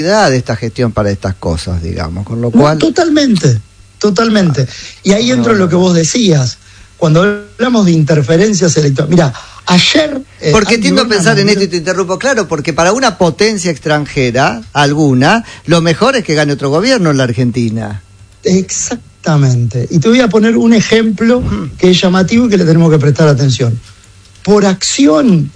de esta gestión para estas cosas, digamos, con lo cual... Totalmente. Y ahí entro en lo que vos decías, cuando hablamos de interferencias electorales. Mira, ayer... porque tiendo a pensar en esto y te interrumpo, claro, porque para una potencia extranjera, alguna, lo mejor es que gane otro gobierno en la Argentina. Exactamente. Y te voy a poner un ejemplo que es llamativo y que le tenemos que prestar atención. Por acción,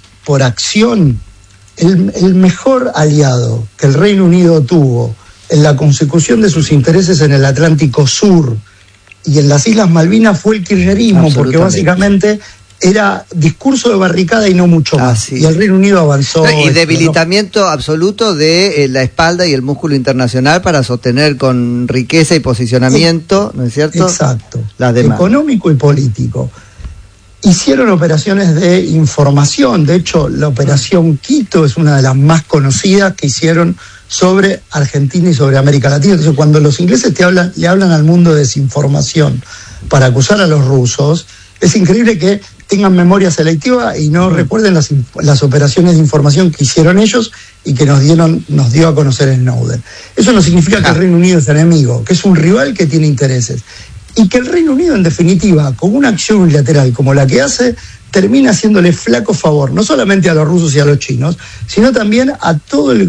el mejor aliado que el Reino Unido tuvo en la consecución de sus intereses en el Atlántico Sur y en las Islas Malvinas fue el kirchnerismo, porque básicamente era discurso de barricada y no mucho más. Y el Reino Unido avanzó. Y debilitamiento absoluto de la espalda y el músculo internacional para sostener con riqueza y posicionamiento, ¿no es cierto? Exacto. Las demás. Económico y político. Hicieron operaciones de información. De hecho, la operación Quito es una de las más conocidas que hicieron sobre Argentina y sobre América Latina. Entonces, cuando los ingleses le hablan al mundo de desinformación para acusar a los rusos, es increíble que tengan memoria selectiva y no recuerden las operaciones de información que hicieron ellos y que nos dio a conocer Snowden. Eso no significa que el Reino Unido es enemigo, que es un rival que tiene intereses. Y que el Reino Unido, en definitiva, con una acción unilateral como la que hace, termina haciéndole flaco favor, no solamente a los rusos y a los chinos, sino también a todo al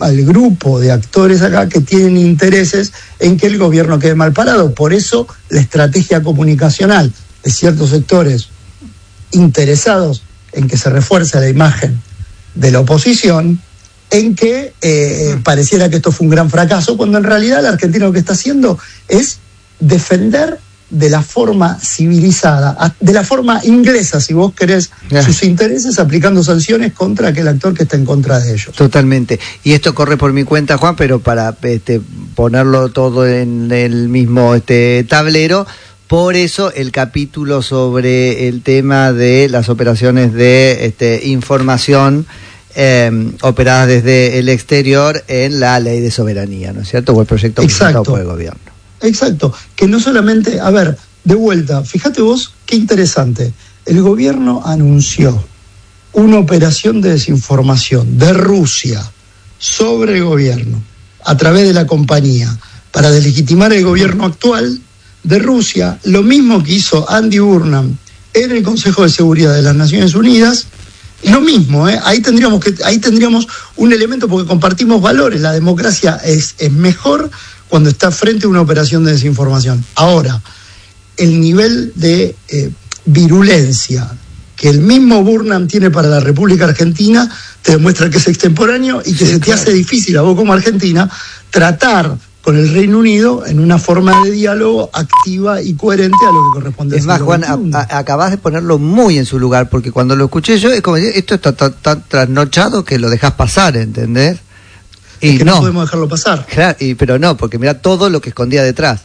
grupo de actores acá que tienen intereses en que el gobierno quede mal parado. Por eso la estrategia comunicacional de ciertos sectores interesados en que se refuerce la imagen de la oposición, en que pareciera que esto fue un gran fracaso, cuando en realidad la Argentina lo que está haciendo es defender de la forma civilizada, de la forma inglesa, si vos querés, sus intereses, aplicando sanciones contra aquel actor que está en contra de ellos. Totalmente. Y esto corre por mi cuenta, Juan, pero para ponerlo todo en el mismo tablero, por eso el capítulo sobre el tema de las operaciones de información operadas desde el exterior en la ley de soberanía, ¿no es cierto? O el proyecto presentado por el gobierno. Exacto, que no solamente, a ver, de vuelta, fíjate vos qué interesante, el gobierno anunció una operación de desinformación de Rusia sobre el gobierno a través de la compañía para deslegitimar el gobierno actual de Rusia, lo mismo que hizo Andy Burnham en el Consejo de Seguridad de las Naciones Unidas, lo mismo, ahí tendríamos un elemento porque compartimos valores, la democracia es mejor cuando está frente a una operación de desinformación. Ahora, el nivel de virulencia que el mismo Burnham tiene para la República Argentina te demuestra que es extemporáneo y que se te hace difícil a vos como Argentina tratar con el Reino Unido en una forma de diálogo activa y coherente a lo que corresponde. Es más, Juan, acabás de ponerlo muy en su lugar, porque cuando lo escuché yo, es como decir, esto está tan trasnochado que lo dejás pasar, ¿entendés? Y que no podemos dejarlo pasar. Claro, pero no, porque mirá todo lo que escondía detrás.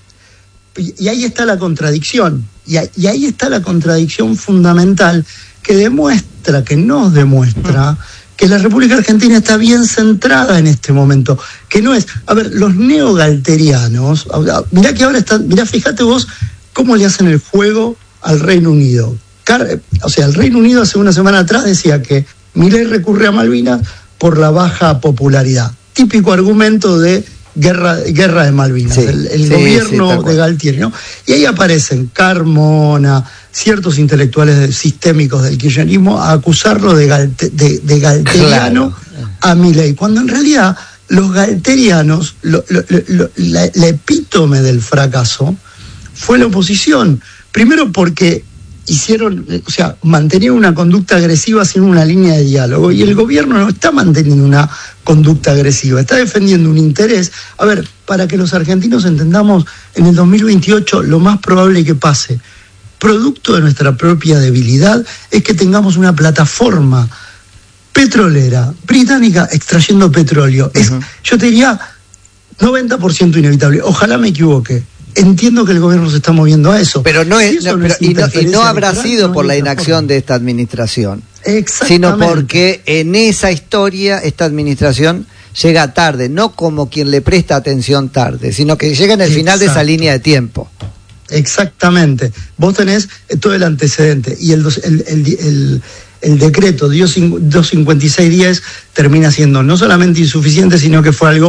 Y ahí está la contradicción. Y ahí está la contradicción fundamental que nos demuestra que la República Argentina está bien centrada en este momento. Que no es... A ver, los neogalterianos... Mirá, fíjate vos cómo le hacen el juego al Reino Unido. El Reino Unido hace una semana atrás decía que Milei recurre a Malvinas por la baja popularidad. Típico argumento de guerra de Malvinas, el gobierno de Galtieri, ¿no? Y ahí aparecen Carmona, ciertos intelectuales sistémicos del kirchnerismo a acusarlo de galteriano a Milei, cuando en realidad los galterianos, la epítome del fracaso fue la oposición. Primero porque mantenían una conducta agresiva sin una línea de diálogo, y el gobierno no está manteniendo una conducta agresiva, está defendiendo un interés. A ver, para que los argentinos entendamos, en el 2028 lo más probable que pase, producto de nuestra propia debilidad, es que tengamos una plataforma petrolera británica extrayendo petróleo. Yo te diría 90% inevitable, ojalá me equivoque. Entiendo que el gobierno se está moviendo a eso. Pero no habrá sido por la inacción de esta administración, sino porque en esa historia esta administración llega tarde, no como quien le presta atención tarde, sino que llega en el final de esa línea de tiempo. Exactamente. Vos tenés todo el antecedente y el decreto 25610 termina siendo no solamente insuficiente, sino que fue algo